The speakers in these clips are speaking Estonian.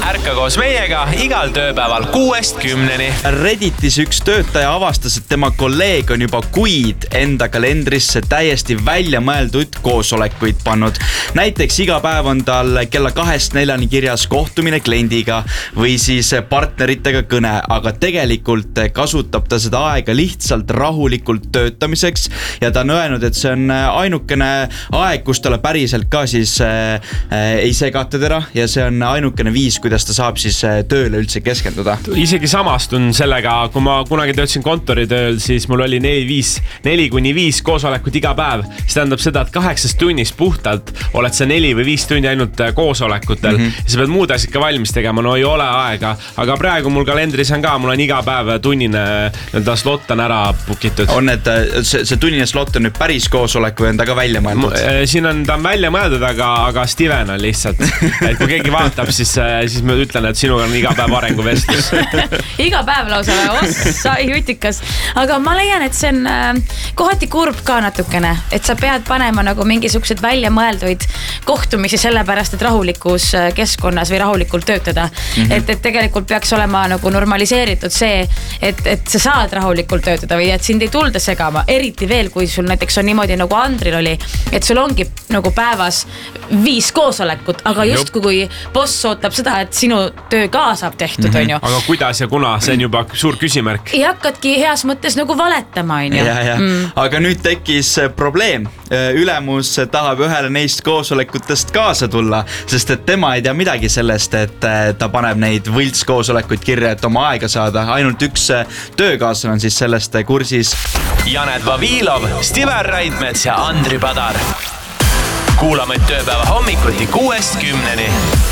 Ärka koos meiega igal tööpäeval 6-10. Redditis üks töötaja avastas, et tema kolleeg on juba kuid enda kalendrisse täiesti välja mõeldud koosolekuid pannud. Näiteks iga päev on tal kella 2-4 kirjas kohtumine kliendiga või siis partneritega kõne, aga tegelikult kasutab ta seda aega lihtsalt rahulikult töötamiseks ja ta on öelnud, et see on ainukene aeg, kus talle päriselt ka siis ei segatud ära ja see on ainukene viis, kuidas ta saab siis tööle üldse keskenduda. Isegi samastun sellega, kui ma kunagi töötasin kontoritööl, siis mul oli 4-5 koosolekut iga päev. See tähendab seda, et 8 tunnis puhtalt oled sa 4 või 5 tundi ainult koosolekutel ja sa pead muud asjad ka valmis tegema, no ei ole aega. Aga praegu mul kalendris on ka, mul on iga päev tunnine slot on ära pukitud. On, et see tunnine slot on nüüd päris koosoleku enda ka välja mõeldud? Siin on ta välja mõeldud, aga Steven on lihtsalt. Et kui keegi vaatab, siis ma ütlen, et sinuga on iga päev arenguvestlus. Iga päev lausa ossa jutikas. Aga ma leian, et see on kohati kurb ka natukene, et sa pead panema nagu mingisugused välja mõelduid kohtumisi sellepärast, et rahulikus keskkonnas või rahulikult töötada. Et tegelikult peaks olema nagu normaliseeritud see, et sa saad rahulikult töötada või et sind ei tulda segama. Eriti veel, kui sul näiteks on niimoodi nagu Andril oli, et sul ongi nagu päevas 5 koosolekut, aga just kui boss ootab seda, et sinu töö ka saab tehtud, on ju. Aga kuidas ja kuna, see on juba suur küsimärk. Ja hakkadki heas mõttes nagu valetama, on ju. Aga nüüd tekkis probleem. Ülemus tahab ühele neist koosolekutest kaasa tulla, sest et tema ei tea midagi sellest, et ta paneb neid võltskoosolekuid kirja, et oma aega saada. Ainult üks töökaaslane on siis sellest kursis. Janet Vavilov, Steven Raidmets ja Andri Padar. Kuulame tööpäeva hommikuti 6-10.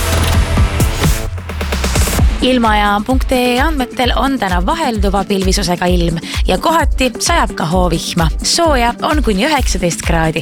Ilmaja.ee andmetel on täna vahelduva pilvisusega ilm ja kohati sajab ka hoovihma. Sooja on kuni 19 kraadi.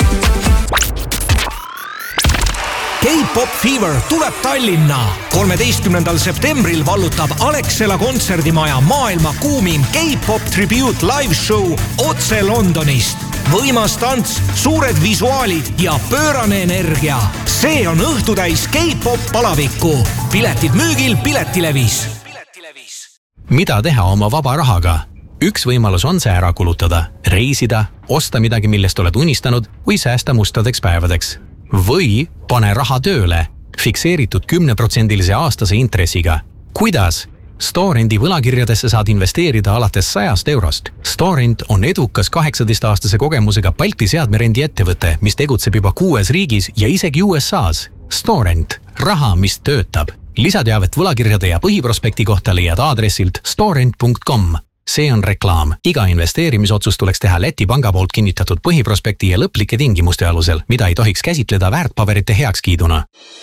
K-Pop Fever tuleb Tallinna. 13. septembril vallutab Alexela kontserdimaja maailma kuumim K-Pop Tribute live show otse Londonist. Võimas tants, suured visuaalid ja pöörane energia. See on õhtutäis K-Pop palavikku. Piletid müügil Piletilevis. Mida teha oma vaba rahaga? Üks võimalus on see ära kulutada, reisida, osta midagi, millest oled unistanud või säästa mustadeks päevadeks. Või pane raha tööle, fikseeritud 10% aastase intressiga. Kuidas? Storenti võlakirjadesse saad investeerida alates 100 eurost. Storent on edukas 18-aastase kogemusega Balti seadmerendi ettevõte, mis tegutseb juba 6 riigis ja isegi USAs. Storent. Raha, mis töötab. Lisateavet võlakirjade ja põhiprospekti kohta leiad aadressilt storent.com. See on reklaam. Iga investeerimisotsust tuleks teha Läti panga poolt kinnitatud põhiprospekti ja lõplike tingimuste alusel, mida ei tohiks käsitleda väärtpaberite heakskiiduna.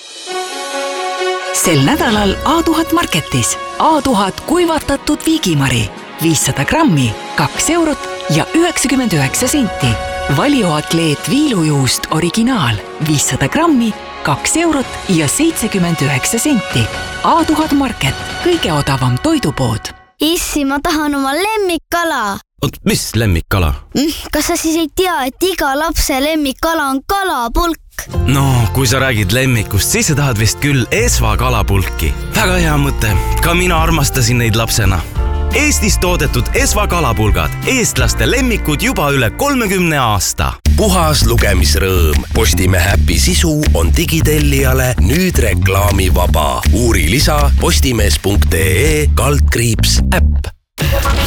Sel nädalal A1000 Marketis. A1000 kuivatatud viigimari. 500 grammi, 2 eurot ja 99 senti. Valioatleet viilujuust originaal. 500 grammi, 2 eurot ja 79 senti. A1000 Market. Kõige odavam toidupood. Issi, ma tahan oma lemmikkala. Oot, mis lemmikkala? Kas sa siis ei tea, et iga lapse lemmikkala on kalapulk? No, kui sa räägid lemmikust, siis sa tahad vist küll Esva kalapulki. Väga hea mõte. Ka mina armastasin neid lapsena. Eestis toodetud Esva kalapulgad. Eestlaste lemmikud juba üle 30 aasta. Puhas lugemisrõõm. Postimehe äpi sisu on digitellijale nüüd reklaamivaba. Uuri lisa postimees.ee /äpp.